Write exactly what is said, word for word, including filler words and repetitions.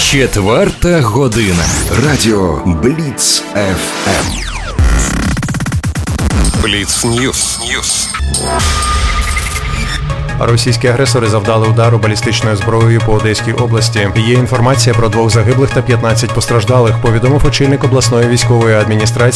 Четверта година. Радіо Бліц еф ем. Бліц Ньюс. Ньюс. Російські агресори завдали удару балістичною зброєю по Одеській області. Є інформація про двох загиблих та п'ятнадцять постраждалих, повідомив очільник обласної військової адміністрації